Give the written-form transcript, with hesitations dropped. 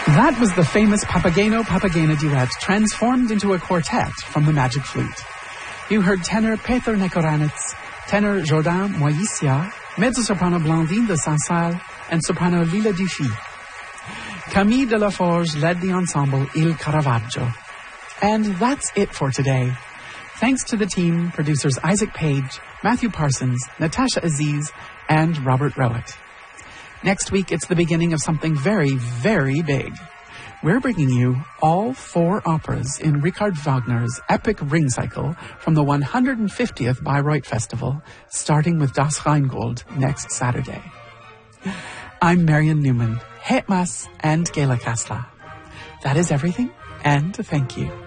That was the famous Papageno duet transformed into a quartet from the Magic Flute. You heard tenor Peter Nekoranitz, tenor Jordan Moisia, mezzo-soprano Blandine de Saint-Saëns, and soprano Lila Dufy. Camille de la Forge led the ensemble Il Caravaggio. And that's it for today. Thanks to the team, producers Isaac Page, Matthew Parsons, Natasha Aziz, and Robert Rowett. Next week, it's the beginning of something very, very big. We're bringing you all 4 operas in Richard Wagner's epic Ring Cycle from the 150th Bayreuth Festival, starting with Das Rheingold next Saturday. I'm Marion Newman, Het Mas and Gela Kasla. That is everything, and thank you.